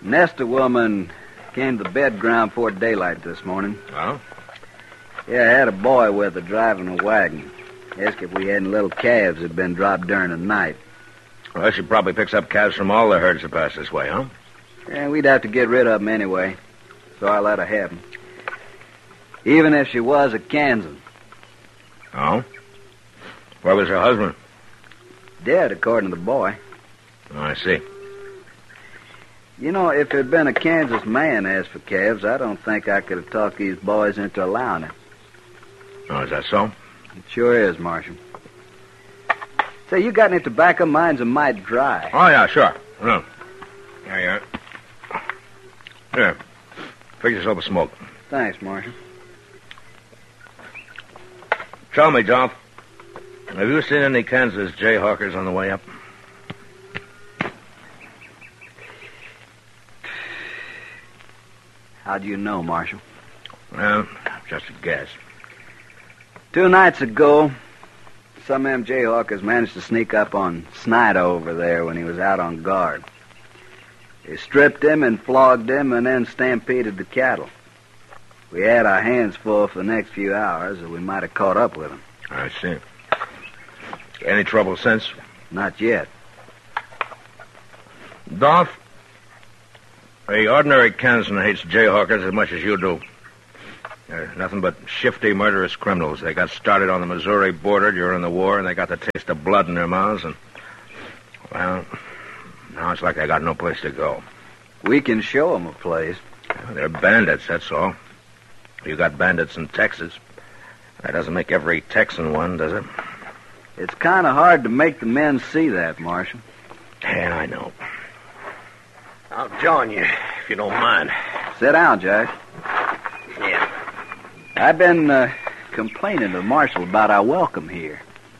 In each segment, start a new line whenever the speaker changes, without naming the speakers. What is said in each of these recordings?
Nesta woman came to the bed ground before daylight this morning.
Oh?
Yeah, I had a boy with her driving a wagon. Asked if we had any little calves that had been dropped during the night.
Well, she probably picks up calves from all the herds that pass this way, huh?
Yeah, we'd have to get rid of them anyway, so I let her have them. Even if she was a Kansan.
Oh? Where was her husband?
Dead, according to the boy.
Oh, I see.
You know, if it had been a Kansas man asked for calves, I don't think I could have talked these boys into allowing it.
Oh, is that so?
It sure is, Marshal. Say, you got any tobacco? Mine's a mite dry.
Oh, yeah, sure. No. There you are. Here. Fix yourself a smoke.
Thanks, Marshal.
Tell me, Dolph, have you seen any Kansas jayhawkers on the way up?
How do you know, Marshal?
Well, just a guess.
2 nights ago, some of them jayhawkers managed to sneak up on Snyder over there when he was out on guard. They stripped him and flogged him and then stampeded the cattle. We had our hands full for the next few hours, or we might have caught up with them.
I see. Any trouble since?
Not yet.
Dolph, the ordinary Kansan hates jayhawkers as much as you do. They're nothing but shifty, murderous criminals. They got started on the Missouri border during the war, and they got the taste of blood in their mouths, and, well, now it's like they got no place to go.
We can show them a place.
They're bandits, that's all. You got bandits in Texas. That doesn't make every Texan one, does it?
It's kind of hard to make the men see that, Marshal.
Yeah, I know.
I'll join you, if you don't mind.
Sit down, Jack.
Yeah.
I've been complaining to the Marshal about our welcome here.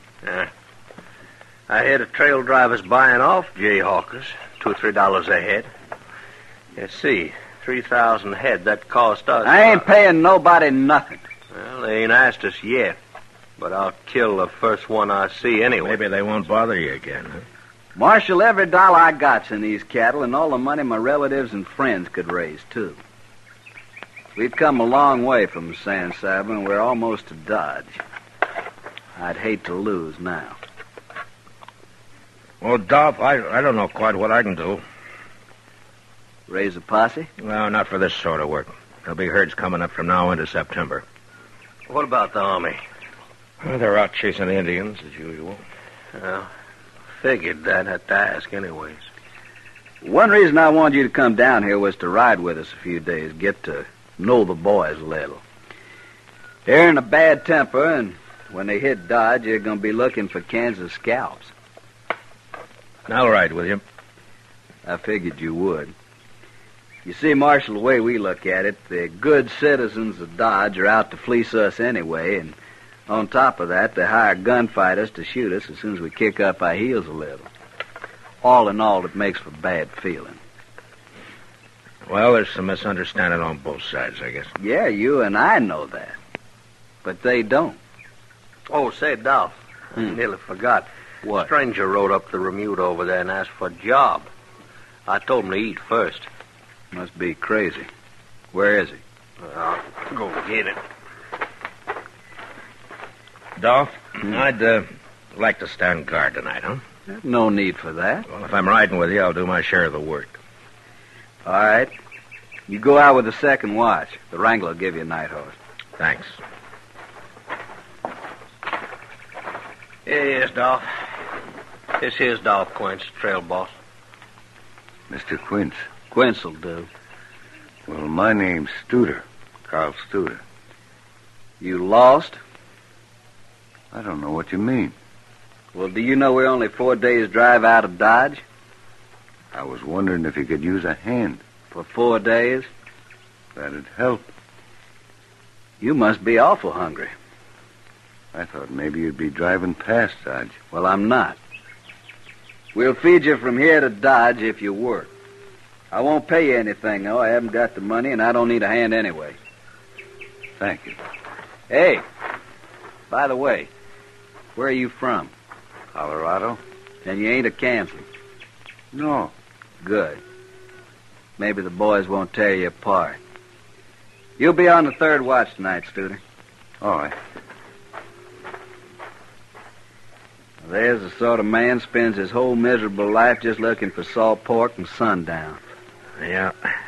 I hear the trail drivers buying off jayhawkers, $2 or $3 a head. You see, 3,000 head, that cost us.
I ain't paying nobody nothing.
Well, they ain't asked us yet, but I'll kill the first one I see anyway.
Maybe they won't bother you again, huh?
Marshal, every dollar I got's in these cattle and all the money my relatives and friends could raise, too. We've come a long way from San Saba, and we're almost to Dodge. I'd hate to lose now.
Well, Dolph, I don't know quite what I can do.
Raise a posse?
No, not for this sort of work. There'll be herds coming up from now into September.
What about the Army?
Well, they're out chasing the Indians, as usual.
Well, figured that had to ask anyways.
One reason I wanted you to come down here was to ride with us a few days, get to know the boys a little. They're in a bad temper, and when they hit Dodge, they're going to be looking for Kansas scalps.
I'll ride with you.
I figured you would. You see, Marshal, the way we look at it, the good citizens of Dodge are out to fleece us anyway, and on top of that, they hire gunfighters to shoot us as soon as we kick up our heels a little. All in all, it makes for bad feeling.
Well, there's some misunderstanding on both sides, I guess.
Yeah, you and I know that. But they don't.
Oh, say, Dolph, I nearly forgot.
What?
A stranger rode up the Remuda over there and asked for a job. I told him to eat first.
Must be crazy. Where is he?
I'll go get him.
Dolph, I'd like to stand guard tonight, huh?
No need for that.
Well, if I'm riding with you, I'll do my share of the work.
All right. You go out with the second watch. The Wrangler will give you a night horse.
Thanks.
Yes, Dolph. This here's Dolph Quince, trail boss.
Mr. Quince.
Quince will do.
Well, my name's Studer. Carl Studer.
You lost?
I don't know what you mean.
Well, do you know we're only 4 days' drive out of Dodge?
I was wondering if you could use a hand.
For 4 days?
That'd help.
You must be awful hungry.
I thought maybe you'd be driving past Dodge.
Well, I'm not. We'll feed you from here to Dodge if you work. I won't pay you anything, though. I haven't got the money, and I don't need a hand anyway.
Thank you.
Hey, by the way, where are you from?
Colorado?
And you ain't a Kansan.
No.
Good. maybe the boys won't tear you apart. You'll be on the third watch tonight, Studer.
All right.
There's the sort of man spends his whole miserable life just looking for salt pork and sundown.
Yeah.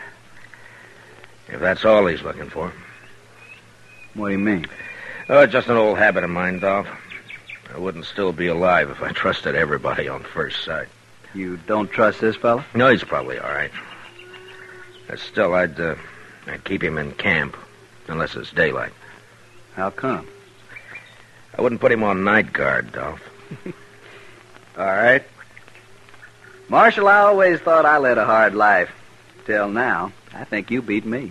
If that's all he's looking for.
What do you mean?
Oh, it's just an old habit of mine, Dolph. I wouldn't still be alive if I trusted everybody on first sight.
You don't trust this fella?
No, he's probably all right. But still, I'd keep him in camp, unless it's daylight.
How come?
I wouldn't put him on night guard, Dolph.
All right. Marshal, I always thought I led a hard life. Till now, I think you beat me.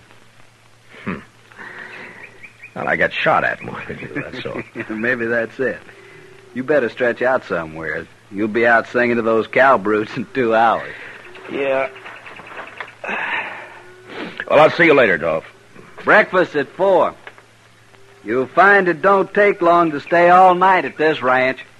Well, I got shot at more than you, that's all.
Maybe that's it. You better stretch out somewhere. You'll be out singing to those cow brutes in 2 hours.
Yeah. Well, I'll see you later, Dolph.
Breakfast at 4. You'll find it don't take long to stay all night at this ranch.